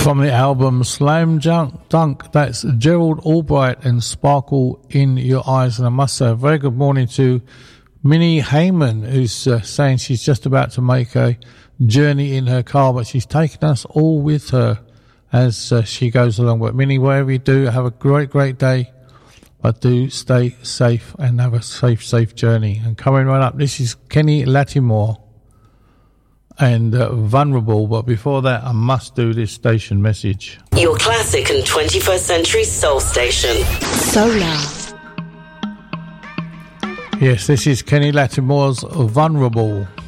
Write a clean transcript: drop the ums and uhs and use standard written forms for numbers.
From the album Slam Dunk, that's Gerald Albright and Sparkle in Your Eyes. And I must say a very good morning to Minnie Heyman, who's saying she's just about to make a journey in her car, but she's taking us all with her as she goes along. But Minnie, wherever you do, have a great day, but do stay safe and have a safe journey. And coming right up, this is Kenny Lattimore and Vulnerable, but before that I must do this station message. Your classic and 21st century soul station, Solar. Yes, this is Kenny Lattimore's Vulnerable.